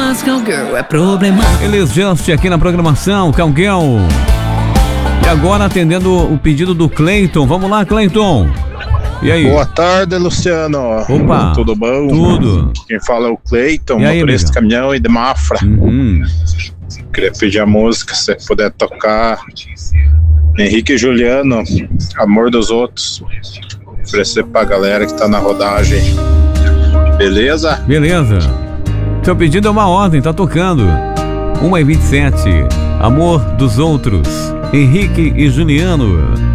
As Cowgirl é problema. Eles Just aqui na programação, Cowgirl. E agora atendendo o pedido do Cleiton. Vamos lá, Cleiton. E aí? Boa tarde, Luciano. Opa. Tudo bom? Tudo. Quem fala é o Cleiton, amiga? motorista de caminhão e de Mafra. Queria pedir a música, se puder tocar. Henrique e Juliano, Amor dos Outros. Oferecer pra galera que tá na rodagem. Beleza? Beleza. Seu pedido é uma ordem, tá tocando. 1h27. Amor dos Outros. Henrique e Juliano.